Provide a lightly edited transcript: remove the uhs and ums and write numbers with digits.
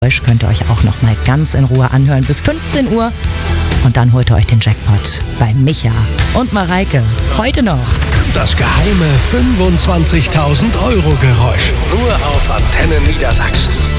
Könnt ihr euch auch noch mal ganz in Ruhe anhören bis 15 Uhr. Und dann holt ihr euch den Jackpot bei Micha und Mareike. Heute noch. Das geheime 25.000 € Geräusch. Nur auf Antenne Niedersachsen.